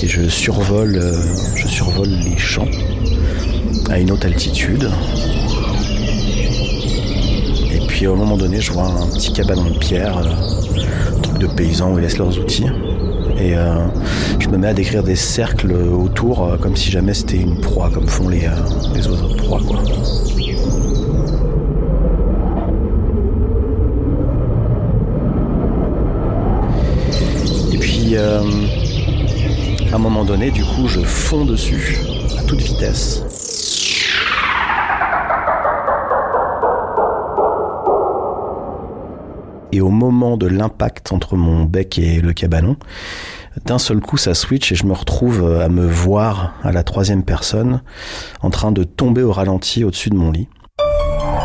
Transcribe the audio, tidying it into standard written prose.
et je survole les champs à une haute altitude. Et puis, au moment donné, je vois un petit cabanon de pierre, un truc de paysans où ils laissent leurs outils. Et je me mets à décrire des cercles autour, comme si jamais c'était une proie, comme font les oiseaux de proie, quoi. Et puis, à un moment donné, du coup, je fonds dessus, à toute vitesse. Et au moment de l'impact entre mon bec et le cabanon, d'un seul coup ça switch et je me retrouve à me voir à la troisième personne en train de tomber au ralenti au-dessus de mon lit.